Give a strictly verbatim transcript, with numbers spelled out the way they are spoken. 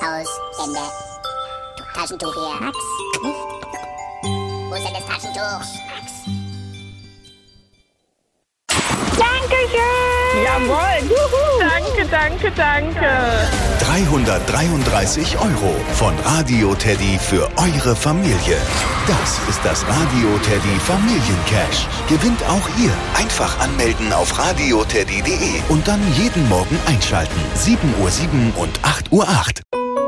Aus, Ende. Taschentuch hier. Max, nicht. Wo ist denn das Taschentuch? Max. Dankeschön! Jawohl! Juhu. Danke, danke, danke! dreihundertdreiunddreißig Euro von Radio Teddy für eure Familie. Das ist das Radio Teddy Familiencash. Gewinnt auch ihr. Einfach anmelden auf radioteddy punkt de und dann jeden Morgen einschalten. sieben Uhr sieben und acht Uhr acht.